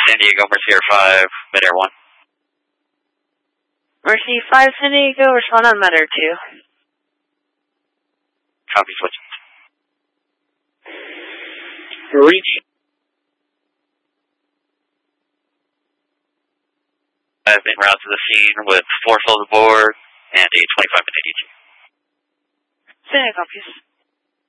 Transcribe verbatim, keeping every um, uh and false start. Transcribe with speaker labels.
Speaker 1: San Diego, Mercy Air five, Mid Air one.
Speaker 2: Mercy five, San Diego, respond on Mid Air two.
Speaker 1: Copy, switch.
Speaker 3: Reach.
Speaker 1: I've been route to the scene with four souls aboard and a twenty-five minute E T.
Speaker 2: San Diego copies.